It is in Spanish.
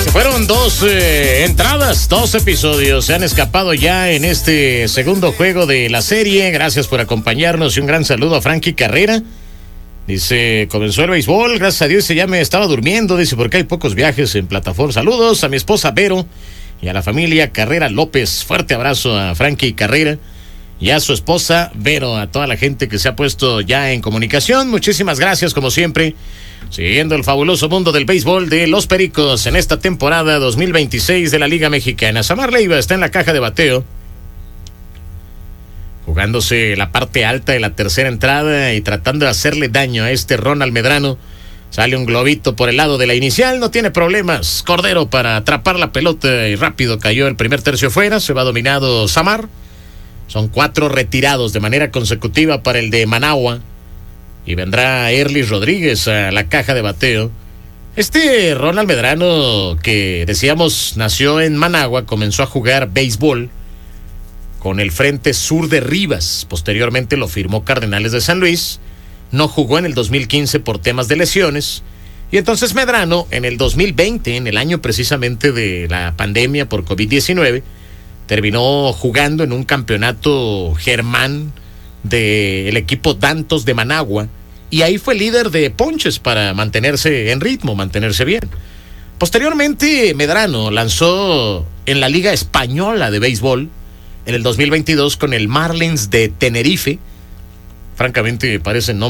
Fueron dos entradas, 2 episodios. Se han escapado ya en este segundo juego de la serie. Gracias por acompañarnos y un gran saludo a Frankie Carrera. Dice, comenzó el béisbol, gracias a Dios ya me estaba durmiendo. Dice, porque hay pocos viajes en plataforma. Saludos a mi esposa Vero y a la familia Carrera López. Fuerte abrazo a Frankie Carrera y a su esposa Vero, a toda la gente que se ha puesto ya en comunicación. Muchísimas gracias, como siempre. Siguiendo el fabuloso mundo del béisbol de los Pericos en esta temporada 2026 de la Liga Mexicana. Samar Leiva está en la caja de bateo, jugándose la parte alta de la tercera entrada y tratando de hacerle daño a este Ronald Medrano. Sale un globito por el lado de la inicial, no tiene problemas Cordero para atrapar la pelota y rápido cayó el primer tercio fuera. Se va dominado Samar. Son 4 retirados de manera consecutiva para el de Managua. Y vendrá Erlis Rodríguez a la caja de bateo. Este Ronald Medrano, que decíamos nació en Managua, comenzó a jugar béisbol con el Frente Sur de Rivas. Posteriormente lo firmó Cardenales de San Luis. No jugó en el 2015 por temas de lesiones. Y entonces Medrano, en el 2020, en el año precisamente de la pandemia por COVID-19, terminó jugando en un campeonato germán del equipo Dantos de Managua, y ahí fue líder de ponches para mantenerse en ritmo, mantenerse bien. Posteriormente, Medrano lanzó en la Liga Española de Béisbol en el 2022 con el Marlins de Tenerife. Francamente, parecen